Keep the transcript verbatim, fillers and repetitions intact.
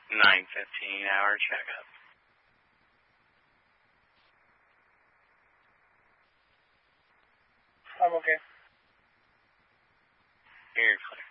nine fifteen hour checkup. I'm okay. You're clear.